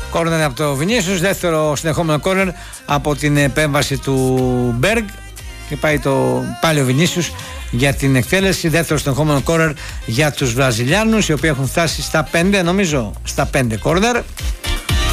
Κόρνερ από το Βινίσιους, δεύτερο συνεχόμενο κόρνερ από την επέμβαση του Μπέργκ και πάει πάλι ο Βινίσιους για την εκτέλεση. Δεύτερο συνεχόμενο κόρνερ για τους Βραζιλιάνους, οι οποίοι έχουν φτάσει στα 5, νομίζω, στα 5 κόρνερ.